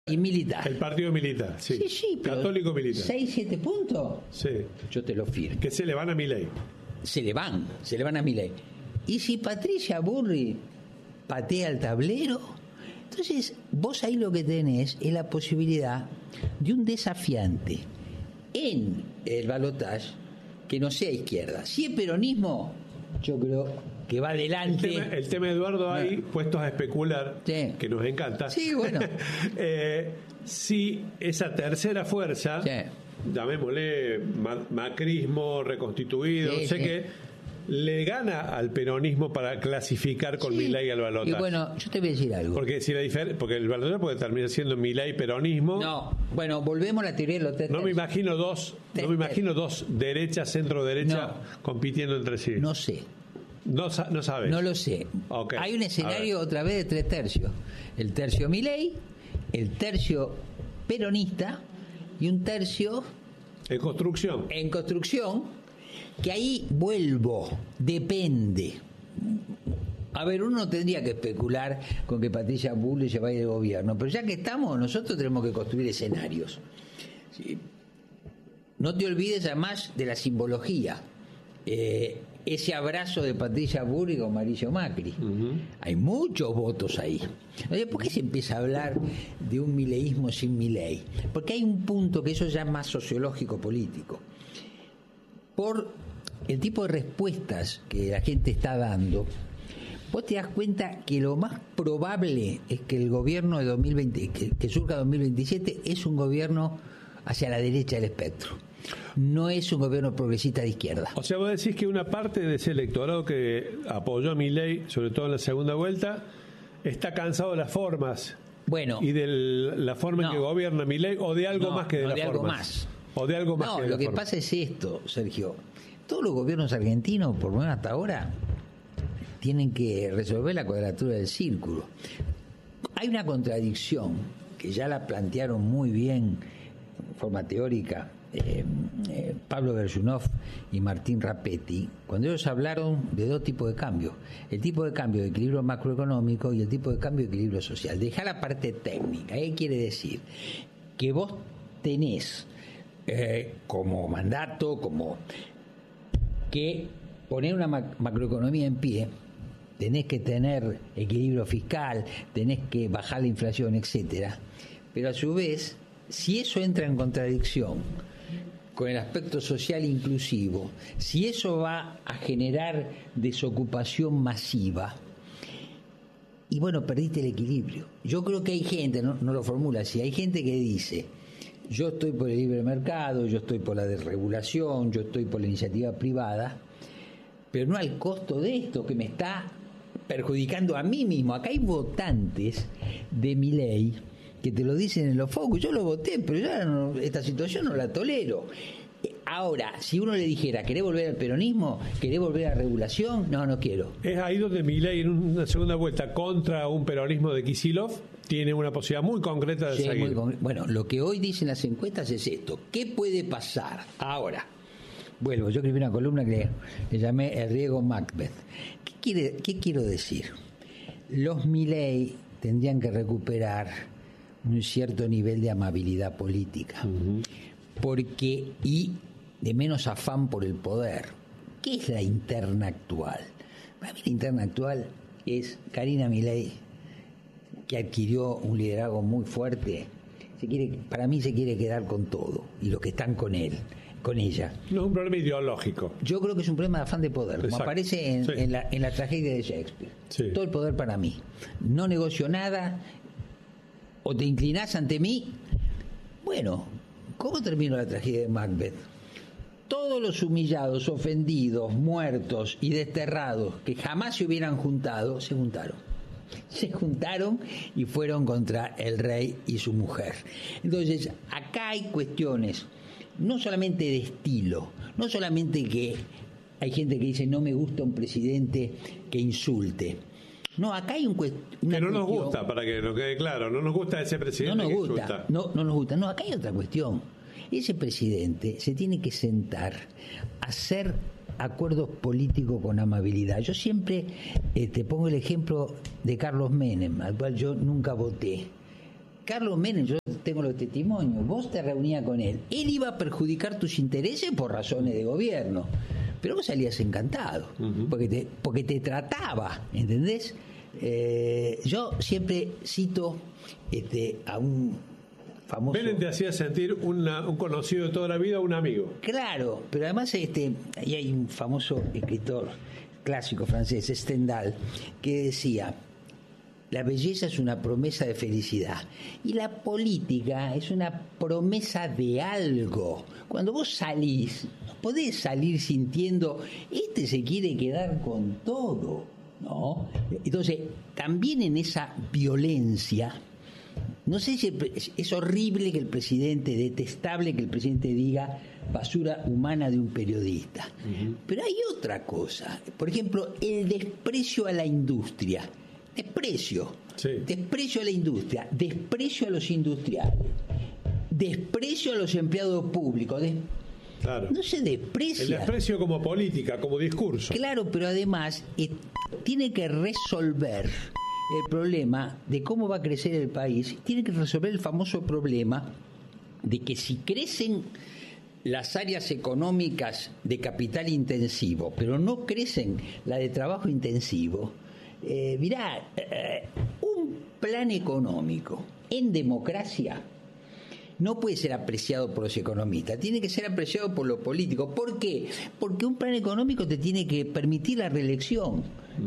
Y militar. El partido militar, sí. Sí, Católico militar. 6-7 puntos. Sí. Yo te lo firmo. Que se le van a Milei. Se le van a Milei. Y si Patricia Bullrich patea el tablero, entonces vos ahí lo que tenés es la posibilidad de un desafiante en el balotaje que no sea izquierda. Si es peronismo, yo creo que va adelante. El tema Eduardo, ahí puestos a especular, sí, que nos encanta. Sí, bueno. Si esa tercera fuerza, sí, llamémosle macrismo reconstituido, sí, sé sí, que le gana al peronismo para clasificar con Milei al balotaje. Y bueno, yo te voy a decir algo. Porque porque el balotaje puede terminar siendo Milei peronismo. No, bueno, volvemos a la teoría de los No me imagino dos derechas, centro derecha compitiendo entre sí. No sé. No sabes. No lo sé. Okay. Hay un escenario otra vez de 3 tercios. El tercio Milei, el tercio peronista y un tercio en construcción. Que ahí vuelvo, depende. A ver, uno tendría que especular con que Patricia Bullrich se vaya del gobierno, pero ya que estamos, nosotros tenemos que construir escenarios. ¿Sí? No te olvides además de la simbología. Ese abrazo de Patricia Bullrich con Mauricio Macri. Hay muchos votos ahí. Oye, ¿por qué se empieza a hablar de un mileísmo sin Milei? Porque hay un punto que eso ya es más sociológico político. Por el tipo de respuestas que la gente está dando, vos te das cuenta que lo más probable es que el gobierno de 2020, que surja 2027, es un gobierno hacia la derecha del espectro. No es un gobierno progresista de izquierda. O sea, vos decís que una parte de ese electorado que apoyó a Milei, sobre todo en la segunda vuelta, está cansado de las formas. Bueno. Y de la forma en que gobierna Milei, o de algo más que de las formas. Algo más. O de algo más que de lo que pasa es esto, Sergio. Todos los gobiernos argentinos, por lo menos hasta ahora, tienen que resolver la cuadratura del círculo. Hay una contradicción que ya la plantearon muy bien de forma teórica Pablo Gershunov y Martín Rapetti, cuando ellos hablaron de 2 tipos de cambio: el tipo de cambio de equilibrio macroeconómico y el tipo de cambio de equilibrio social. Deja la parte técnica. ¿Qué quiere decir? Que vos tenés como mandato, como que poner una macroeconomía en pie, tenés que tener equilibrio fiscal, tenés que bajar la inflación, etcétera. Pero a su vez, si eso entra en contradicción con el aspecto social inclusivo, si eso va a generar desocupación masiva, y bueno, perdiste el equilibrio. Yo creo que hay gente, no lo formula así, hay gente que dice: yo estoy por el libre mercado, yo estoy por la desregulación, yo estoy por la iniciativa privada, pero no al costo de esto que me está perjudicando a mí mismo. Acá hay votantes de Milei que te lo dicen en los focos: yo lo voté, pero ya esta situación no la tolero. Ahora, si uno le dijera: ¿querés volver al peronismo? ¿Querés volver a la regulación? No quiero. Es ahí donde Milei, en una segunda vuelta contra un peronismo de Kicillof, tiene una posibilidad muy concreta de seguir. Bueno, lo que hoy dicen las encuestas es esto: ¿qué puede pasar? Ahora, vuelvo, yo escribí una columna que le llamé El riesgo Macbeth. ¿Qué quiero decir? Los Milei tendrían que recuperar un cierto nivel de amabilidad política, y de menos afán por el poder. ¿Qué es la interna actual? Para mí la interna actual es Karina Milei, que adquirió un liderazgo muy fuerte. Para mí se quiere quedar con todo, y los que están con ella. No es un problema ideológico. Yo creo que es un problema de afán de poder. Exacto. Como aparece en la tragedia de Shakespeare. Sí. Todo el poder para mí. No negocio nada. O te inclinás ante mí. Bueno, ¿cómo terminó la tragedia de Macbeth? Todos los humillados, ofendidos, muertos y desterrados que jamás se hubieran juntado, se juntaron y fueron contra el rey y su mujer. Entonces, acá hay cuestiones no solamente de estilo, no solamente que hay gente que dice: no me gusta un presidente que insulte. No, acá hay una que no cuestión, nos gusta, para que nos quede claro, no nos gusta ese presidente no nos que gusta, insulta. No nos gusta. No, acá hay otra cuestión. Ese presidente se tiene que sentar a hacer acuerdos políticos con amabilidad. Yo siempre te pongo el ejemplo de Carlos Menem, al cual yo nunca voté, Carlos Menem, yo tengo los testimonios, vos te reunías con él, él iba a perjudicar tus intereses por razones de gobierno, pero vos salías encantado, porque te trataba, ¿entendés? Yo siempre cito a un famoso... Menem te hacía sentir un conocido de toda la vida, un amigo. Claro, pero además y hay un famoso escritor clásico francés, Stendhal, que decía: la belleza es una promesa de felicidad y la política es una promesa de algo. Cuando vos salís, no podés salir sintiendo, se quiere quedar con todo, ¿no? Entonces, también en esa violencia, no sé si es horrible que el presidente, detestable que el presidente diga basura humana de un periodista. Pero hay otra cosa. Por ejemplo, el desprecio a la industria. Desprecio a la industria, desprecio a los industriales, desprecio a los empleados públicos. Claro. No se desprecia. El desprecio como política, como discurso. Claro, pero además tiene que resolver el problema de cómo va a crecer el país. Tiene que resolver el famoso problema de que si crecen las áreas económicas de capital intensivo, pero no crecen la de trabajo intensivo, mirá, un plan económico en democracia no puede ser apreciado por los economistas, tiene que ser apreciado por los políticos. ¿Por qué? Porque un plan económico te tiene que permitir la reelección,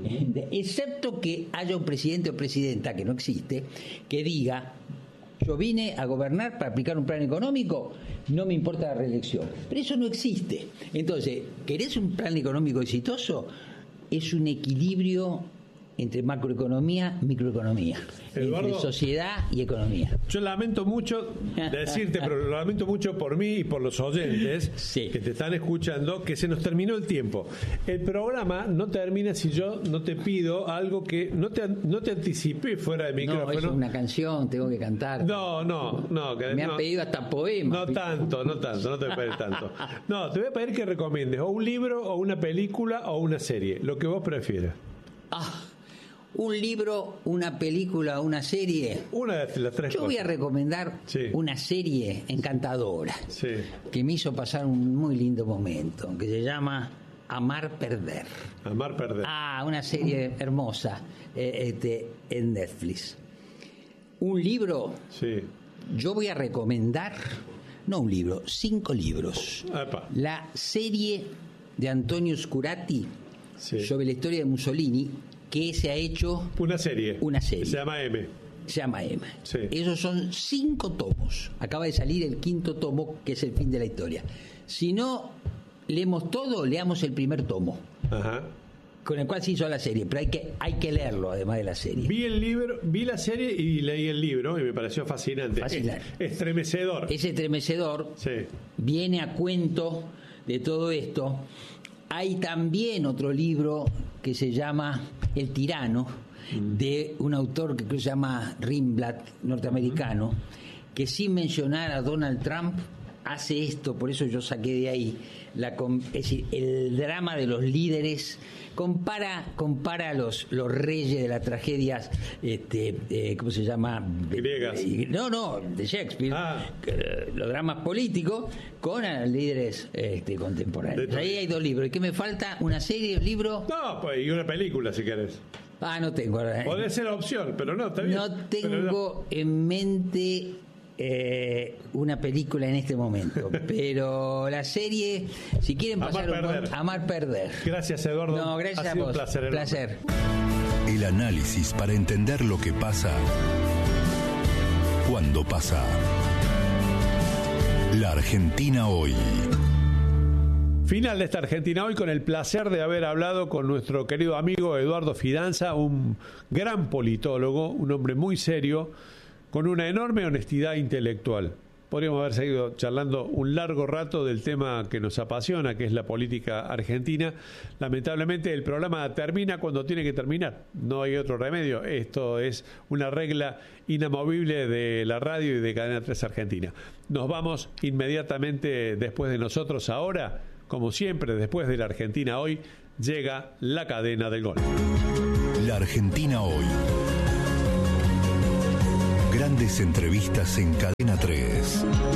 excepto que haya un presidente o presidenta, que no existe, que diga: yo vine a gobernar para aplicar un plan económico, no me importa la reelección. Pero eso no existe. Entonces, ¿querés un plan económico exitoso? Es un equilibrio entre macroeconomía y microeconomía, Eduardo, entre sociedad y economía. Yo lamento mucho decirte, pero lo lamento mucho por mí y por los oyentes que te están escuchando, que se nos terminó el tiempo. El programa no termina si yo no te pido algo que no te anticipé fuera de micrófono. No, es una canción, tengo que cantar. No. Me han pedido hasta poemas. No tanto, no te voy a pedir tanto. No, te voy a pedir que recomiendes o un libro, o una película, o una serie, lo que vos prefieras. Un libro, una película, una serie. Una de las tres Yo voy a recomendar una serie encantadora que me hizo pasar un muy lindo momento, que se llama Amar Perder. Amar Perder. Una serie hermosa en Netflix. Un libro. Yo voy a recomendar, no un libro, 5 libros. Epa. La serie de Antonio Scurati sobre la historia de Mussolini, que se ha hecho una serie. Se llama M. Esos son 5 tomos. Acaba de salir el 5º tomo, que es el fin de la historia. Si no leemos todo, leamos el primer tomo. Con el cual se hizo la serie, pero hay que leerlo además de la serie. Vi la serie y leí el libro y me pareció fascinante. Estremecedor. Es estremecedor. Viene a cuento de todo esto. Hay también otro libro que se llama El tirano, de un autor que creo que se llama Rimblad, norteamericano, que sin mencionar a Donald Trump hace esto, por eso yo saqué de ahí, es decir, el drama de los líderes, compara a los reyes de las tragedias, ¿cómo se llama? Griegas. No, de Shakespeare, los dramas políticos con los líderes contemporáneos. Ahí hay 2 libros. ¿Y qué me falta? ¿Una serie, un libro? No, pues, y una película si querés. No tengo. Podría ser opción, pero no, está bien. No tengo en mente una película en este momento, pero la serie, si quieren pasar Amar Perder. Gracias, Eduardo. No, gracias a vos. Un placer. El análisis para entender lo que pasa cuando pasa. La Argentina hoy. Final de esta Argentina hoy, con el placer de haber hablado con nuestro querido amigo Eduardo Fidanza, un gran politólogo, un hombre muy serio, con una enorme honestidad intelectual. Podríamos haber seguido charlando un largo rato del tema que nos apasiona, que es la política argentina. Lamentablemente el programa termina cuando tiene que terminar. No hay otro remedio. Esto es una regla inamovible de la radio y de Cadena 3 Argentina. Nos vamos inmediatamente después de nosotros. Ahora, como siempre, después de la Argentina hoy, llega la cadena del gol. La Argentina hoy. Grandes entrevistas en Cadena 3.